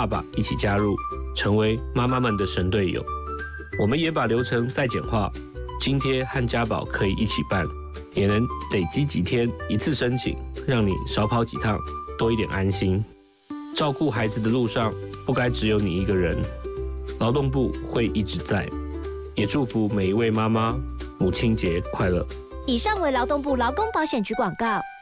爸爸一起加入，成为妈妈们的神队友。我们也把流程再简化，津贴和家保可以一起办，也能累积几天一次申请，让你少跑几趟，多一点安心。照顾孩子的路上，不该只有你一个人。劳动部会一直在，也祝福每一位妈妈母亲节快乐。 以上为劳动部劳工保险局广告。